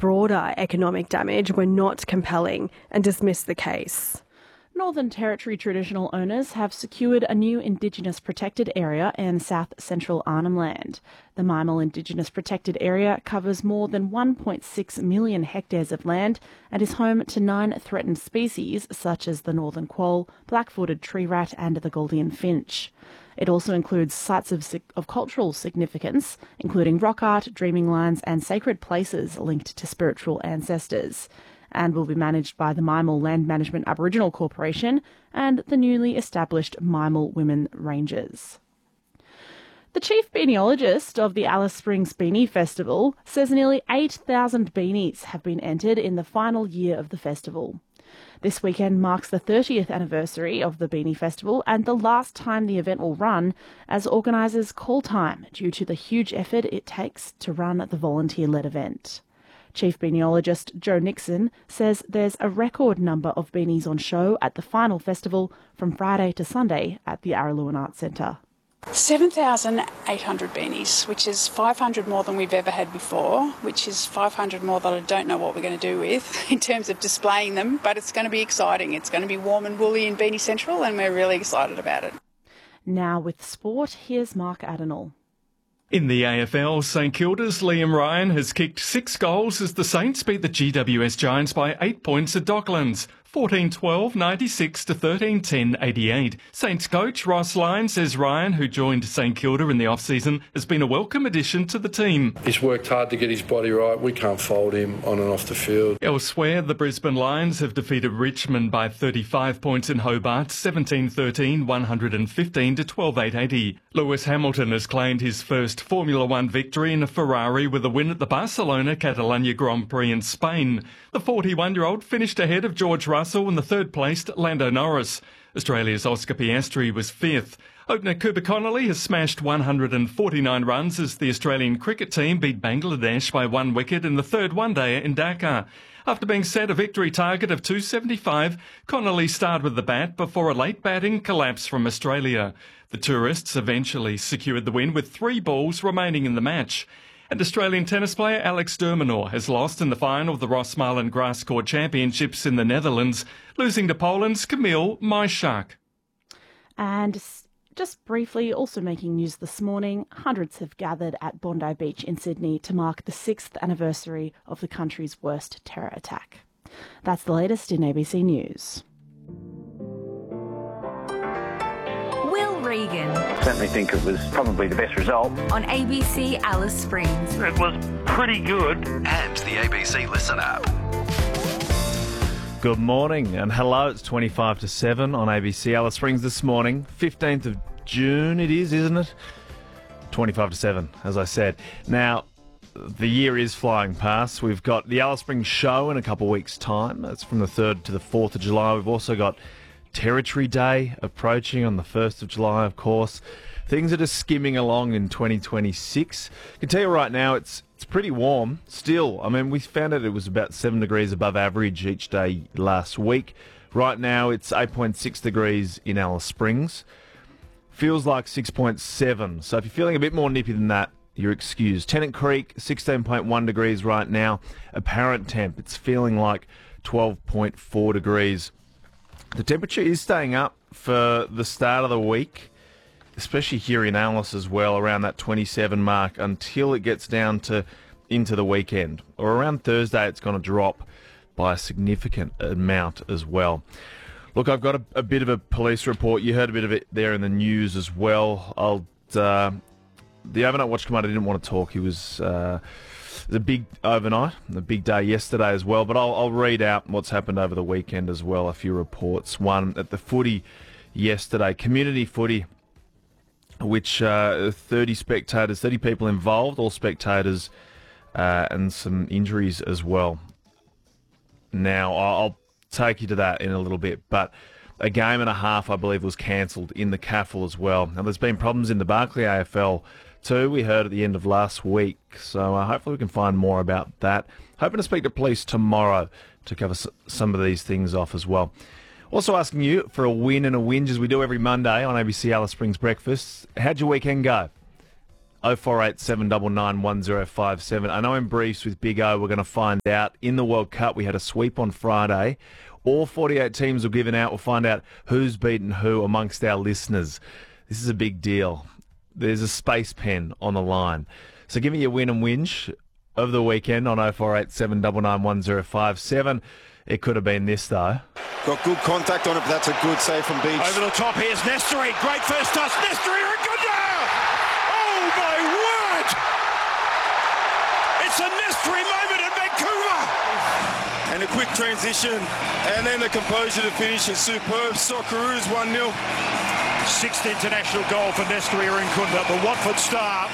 broader economic damage were not compelling and dismissed the case. Northern Territory traditional owners have secured a new Indigenous protected area in south-central Arnhem Land. The Mymal Indigenous protected area covers more than 1.6 million hectares of land and is home to 9 threatened species such as the northern quoll, black-footed tree rat and the Galdian finch. It also includes sites of cultural significance, including rock art, dreaming lines and sacred places linked to spiritual ancestors, and will be managed by the Mymal Land Management Aboriginal Corporation and the newly established Mymal Women Rangers. The chief beaniologist of the Alice Springs Beanie Festival says nearly 8,000 beanies have been entered in the final year of the festival. This weekend marks the 30th anniversary of the Beanie Festival and the last time the event will run as organisers call time due to the huge effort it takes to run the volunteer-led event. Chief Beaniologist Joe Nixon says there's a record number of beanies on show at the final festival from Friday to Sunday at the Araluen Arts Centre. 7,800 beanies, which is 500 more than we've ever had before, which is 500 more that I don't know what we're going to do with in terms of displaying them, but it's going to be exciting. It's going to be warm and woolly in Beanie Central and we're really excited about it. Now with sport, here's Mark Adenall. In the AFL, St Kilda's Liam Ryan has kicked 6 goals as the Saints beat the GWS Giants by 8 points at Docklands. 14-12, 96 to 13-10, 88. Saints coach Ross Lyon says Ryan, who joined St Kilda in the off-season, has been a welcome addition to the team. He's worked hard to get his body right. We can't fold him on and off the field. Elsewhere, the Brisbane Lions have defeated Richmond by 35 points in Hobart, 17-13, 115 to 12-8, 80. Lewis Hamilton has claimed his first Formula One victory in a Ferrari with a win at the Barcelona Catalunya Grand Prix in Spain. The 41-year-old finished ahead of George Russell and the third-placed Lando Norris. Australia's Oscar Piastri was 5th. Opener Cooper Connolly has smashed 149 runs as the Australian cricket team beat Bangladesh by 1 wicket in the third one-dayer in Dhaka. After being set a victory target of 275, Connolly started with the bat before a late batting collapse from Australia. The tourists eventually secured the win with 3 balls remaining in the match. And Australian tennis player Alex de Minaur has lost in the final of the Rosmalen Grass Court Championships in the Netherlands, losing to Poland's Kamil Majchrzak. And just briefly, also making news this morning, hundreds have gathered at Bondi Beach in Sydney to mark the 6th anniversary of the country's worst terror attack. That's the latest in ABC News. Will Regan. I certainly think it was probably the best result. On ABC Alice Springs. It was pretty good. And the ABC Listen app. Good morning and hello, it's 25 to 7 on ABC Alice Springs this morning. 15th of June it is, isn't it? 25 to 7, as I said. Now, the year is flying past. We've got the Alice Springs show in a couple of weeks' time. That's from the 3rd to the 4th of July. We've also got Territory Day approaching on the 1st of July, of course. Things are just skimming along in 2026. I can tell you right now, it's pretty warm still. I mean, we found out it was about 7 degrees above average each day last week. Right now, it's 8.6 degrees in Alice Springs. Feels like 6.7. So if you're feeling a bit more nippy than that, you're excused. Tennant Creek, 16.1 degrees right now. Apparent temp, it's feeling like 12.4 degrees. The temperature is staying up for the start of the week, especially here in Alice as well, around that 27 mark until it gets down to into the weekend. Or around Thursday, it's going to drop by a significant amount as well. Look, I've got a bit of a police report. You heard a bit of it there in the news as well. The overnight watch commander didn't want to talk. He was a big overnight, a big day yesterday as well. But I'll read out what's happened over the weekend as well. A few reports. One at the footy yesterday, community footy, which 30 spectators, 30 people involved, all spectators, and some injuries as well. Now, I'll take you to that in a little bit, but a game and a half, I believe, was cancelled in the CAFL as well. Now, there's been problems in the Barclay AFL too, we heard at the end of last week, so hopefully we can find more about that. Hoping to speak to police tomorrow to cover some of these things off as well. Also asking you for a win and a whinge, as we do every Monday on ABC Alice Springs Breakfast. How'd your weekend go? 0487 799 1057. I know in briefs with Big O we're going to find out in the World Cup. We had a sweep on Friday. All 48 teams were given out. We'll find out who's beaten who amongst our listeners. This is a big deal. There's a space pen on the line. So give me your win and whinge of the weekend on 0487 799 1057. It could have been this, though. Got good contact on it, but that's a good save from Beach. Over the top, here's Nestory. Great first touch. Nestory, Ragunda! Oh, my word! It's a Nestory moment in Vancouver! And a quick transition, and then the composure to finish is superb. Socceroos 1-0. Sixth international goal for Nestory Ragunda. The Watford star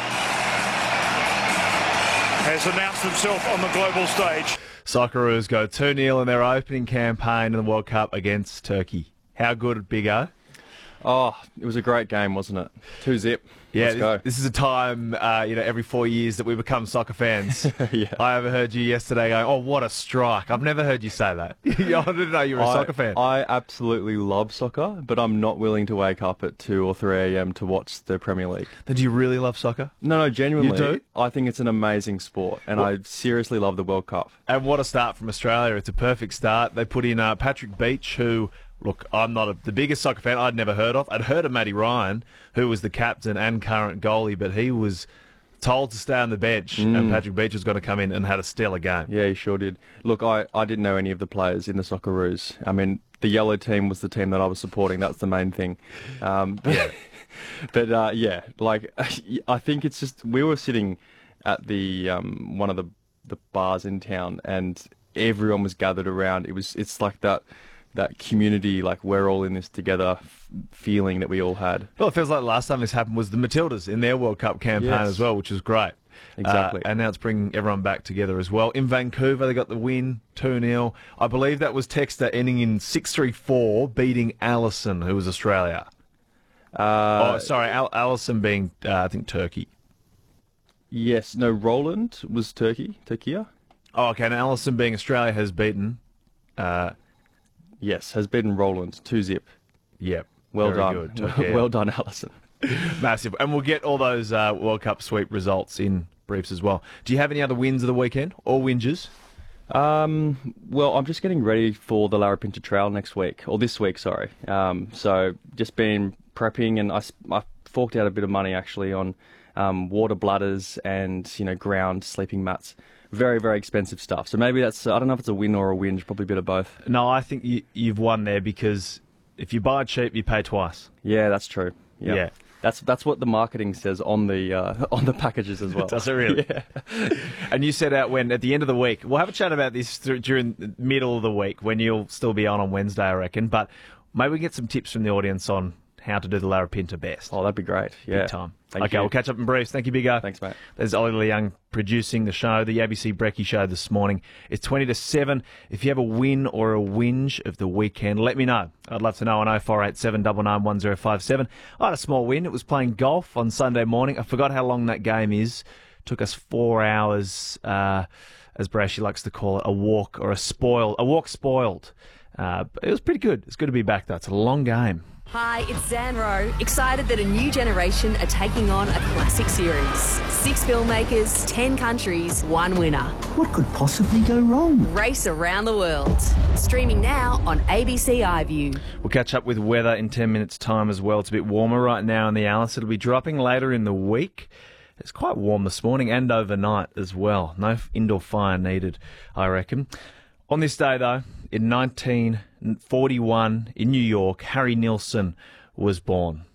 has announced himself on the global stage. Socceroos go 2-0 in their opening campaign in the World Cup against Turkey. How good, Big O? Oh, it was a great game, wasn't it? 2-0. Yeah, Let's go. This is a time, every 4 years that we become soccer fans. Yeah. I overheard you yesterday going, oh, what a strike. I've never heard you say that. I didn't know you were a soccer fan. I absolutely love soccer, but I'm not willing to wake up at 2 or 3 a.m. to watch the Premier League. Then do you really love soccer? No, genuinely. You do? I think it's an amazing sport, and I seriously love the World Cup. And what a start from Australia. It's a perfect start. They put in Patrick Beach, who... Look, I'm not the biggest soccer fan I'd never heard of. I'd heard of Matty Ryan, who was the captain and current goalie, but he was told to stay on the bench, and Patrick Beach was going to come in and had a stellar game. Yeah, he sure did. Look, I didn't know any of the players in the Socceroos. I mean, the yellow team was the team that I was supporting. That's the main thing. But I think it's just we were sitting at the one of the bars in town, and everyone was gathered around. It's like that community, like we're all in this together feeling that we all had. Well, it feels like the last time this happened was the Matildas in their World Cup campaign as well, which was great. Exactly. And now it's bringing everyone back together as well. In Vancouver, they got the win, 2-0. I believe that was Texter ending in 634, beating Allison, who was Australia. Allison being, I think, Turkey. Yes. No, Roland was Turkey. Oh, okay. Now Allison being Australia has beaten... Yes, has beaten Roland 2-0. Yep. Well Very done. good. Well done, Allison. Massive. And we'll get all those World Cup sweep results in briefs as well. Do you have any other wins of the weekend or whinges? Well, I'm just getting ready for the Larapinta Trail next week, or this week, sorry. So just been prepping, and I forked out a bit of money actually on water bladders and ground sleeping mats. Very, very expensive stuff. So maybe that's, I don't know if it's a win or a whinge, probably a bit of both. No, I think you've won there because if you buy cheap, you pay twice. Yeah, that's true. Yep. Yeah. That's what the marketing says on the packages as well. Does it really? Yeah. And you set out when, at the end of the week, we'll have a chat about this during the middle of the week when you'll still be on Wednesday, I reckon, but maybe we get some tips from the audience on how to do the Larapinta best. Oh, that'd be great. Yeah. Big time. Thank you. We'll catch up in briefs. Thank you, Big O. Thanks, mate. There's Ollie Leung producing the show, the ABC Brekkie Show this morning. It's 20 to 7. If you have a win or a whinge of the weekend, let me know. I'd love to know on 0487 991 1057. I had a small win. It was playing golf on Sunday morning. I forgot how long that game is. Took us 4 hours, as Brashy likes to call it, a walk spoiled. But it was pretty good. It's good to be back, though. It's a long game. Hi, it's Zan Rowe, excited that a new generation are taking on a classic series. 6 filmmakers, 10 countries, 1 winner. What could possibly go wrong? Race around the world. Streaming now on ABC iView. We'll catch up with weather in 10 minutes' time as well. It's a bit warmer right now in the Alice. It'll be dropping later in the week. It's quite warm this morning and overnight as well. No indoor fire needed, I reckon. On this day, though, in 1941 in New York, Harry Nilsson was born.